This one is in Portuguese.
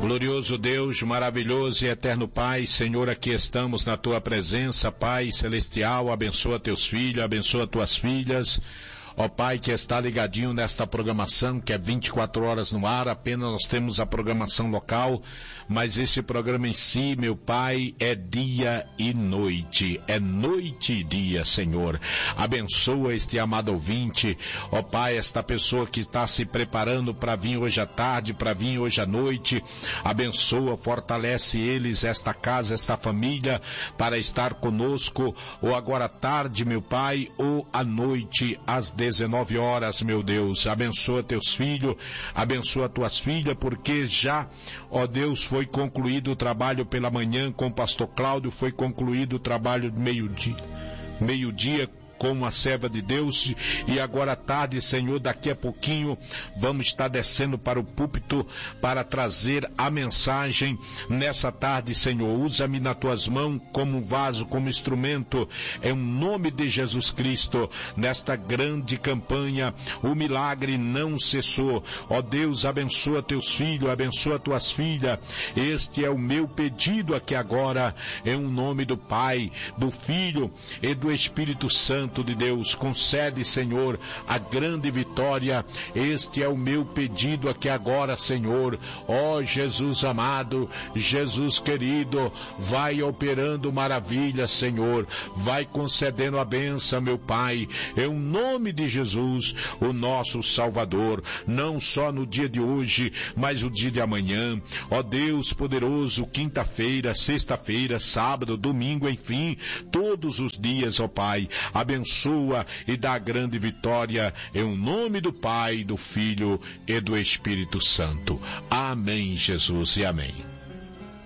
Glorioso Deus, maravilhoso e eterno Pai, Senhor, aqui estamos na Tua presença, Pai Celestial, abençoa Teus filhos, abençoa Tuas filhas. Ó Pai, que está ligadinho nesta programação, que é 24 horas no ar, apenas nós temos a programação local, mas esse programa em si, meu Pai, é dia e noite, é noite e dia, Senhor. Abençoa este amado ouvinte, ó Pai, esta pessoa que está se preparando para vir hoje à tarde, para vir hoje à noite, abençoa, fortalece eles, esta casa, esta família, para estar conosco, ou agora à tarde, meu Pai, ou à noite, às 19 horas, meu Deus. Abençoa Teus filhos, abençoa Tuas filhas, porque já, ó Deus, foi concluído o trabalho pela manhã com o pastor Cláudio, foi concluído o trabalho de meio-dia com a serva de Deus, e agora à tarde, Senhor, daqui a pouquinho vamos estar descendo para o púlpito para trazer a mensagem nessa tarde, Senhor. Usa-me nas Tuas mãos como vaso, como instrumento, em nome de Jesus Cristo, nesta grande campanha. O milagre não cessou. Ó Deus, abençoa Teus filhos, abençoa Tuas filhas. Este é o meu pedido aqui agora, em nome do Pai, do Filho e do Espírito Santo de Deus. Concede, Senhor, a grande vitória. Este é o meu pedido aqui agora, Senhor. Ó Jesus amado, Jesus querido, vai operando maravilhas, Senhor. Vai concedendo a bênção, meu Pai, em nome de Jesus, o nosso Salvador, não só no dia de hoje, mas o dia de amanhã. Ó Deus poderoso, quinta-feira, sexta-feira, sábado, domingo, enfim, todos os dias, ó Pai, abençoa e dá grande vitória em nome do Pai, do Filho e do Espírito Santo. Amém, Jesus, e amém.